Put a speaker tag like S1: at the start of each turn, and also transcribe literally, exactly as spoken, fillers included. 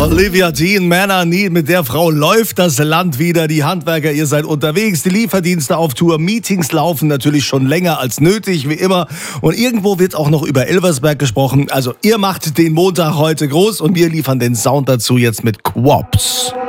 S1: Olivia Dean, Man I Need, mit der Frau läuft das Land wieder. Die Handwerker, ihr seid unterwegs, die Lieferdienste auf Tour, Meetings laufen natürlich schon länger als nötig, wie immer. Und irgendwo wird auch noch über Elversberg gesprochen. Also ihr macht den Montag heute groß und wir liefern den Sound dazu jetzt mit Quops.